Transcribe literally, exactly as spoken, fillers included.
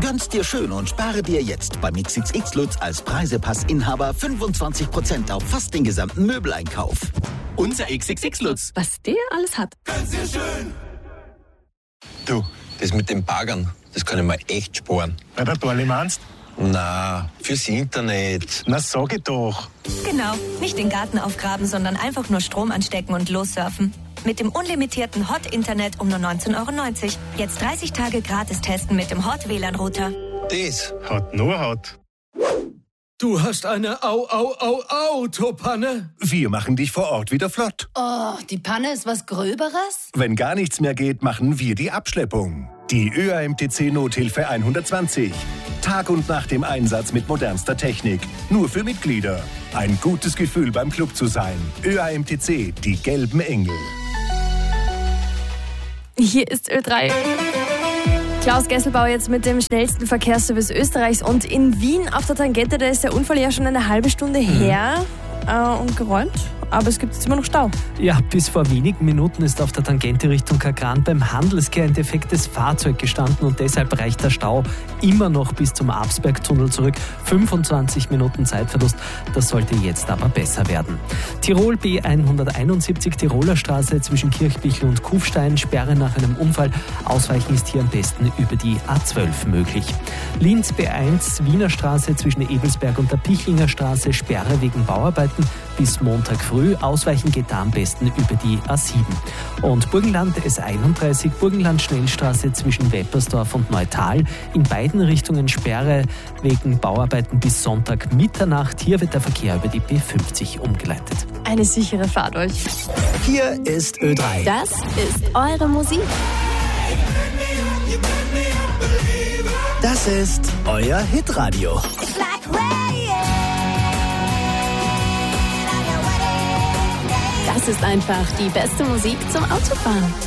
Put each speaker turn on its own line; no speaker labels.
Gönn's dir schön und spare dir jetzt beim X X X Lutz als Preisepassinhaber fünfundzwanzig Prozent auf fast den gesamten Möbeleinkauf. Unser X X X Lutz.
Was der alles hat.
Gönn's dir schön.
Du, das mit den Baggern, das kann ich mir echt sparen.
Bei der Dorli meinst?
Na, fürs Internet.
Na, sag ich doch.
Genau, nicht den Garten aufgraben, sondern einfach nur Strom anstecken und lossurfen. Mit dem unlimitierten Hot-Internet um nur neunzehn Euro neunzig. Jetzt dreißig Tage gratis testen mit dem Hot-W L A N-Router.
Das
Hat nur hat.
Du hast eine Au-Au-Au-Autopanne?
Wir machen dich vor Ort wieder flott.
Oh, die Panne ist was Gröberes?
Wenn gar nichts mehr geht, machen wir die Abschleppung. Die Ö A M T C Nothilfe hundertzwanzig. Tag und Nacht im Einsatz mit modernster Technik. Nur für Mitglieder. Ein gutes Gefühl beim Club zu sein. Ö A M T C, die gelben Engel.
Hier ist Ö drei. Klaus Gesselbauer jetzt mit dem schnellsten Verkehrsservice Österreichs. Und in Wien auf der Tangente, da ist der Unfall ja schon eine halbe Stunde her äh, und geräumt. Aber es gibt jetzt immer noch Stau.
Ja, bis vor wenigen Minuten ist auf der Tangente Richtung Kagran beim Handelskehr ein defektes Fahrzeug gestanden und deshalb reicht der Stau immer noch bis zum Absbergtunnel zurück. fünfundzwanzig Minuten Zeitverlust, das sollte jetzt aber besser werden. Tirol B hunderteinundsiebzig, Tiroler Straße zwischen Kirchbichl und Kufstein, Sperre nach einem Unfall. Ausweichen ist hier am besten über die A zwölf möglich. Linz B eins, Wiener Straße zwischen Ebelsberg und der Pichlinger Straße, Sperre wegen Bauarbeiten bis Montag früh. Ausweichen geht da am besten über die A sieben. Und Burgenland S einunddreißig, Burgenland Schnellstraße zwischen Weppersdorf und Neutal. In beiden Richtungen Sperre wegen Bauarbeiten bis Sonntag Mitternacht. Hier wird der Verkehr über die B fünfzig umgeleitet.
Eine sichere Fahrt euch.
Hier ist Ö drei.
Das ist eure Musik.
Das ist euer Hitradio.
Das ist einfach die beste Musik zum Autofahren.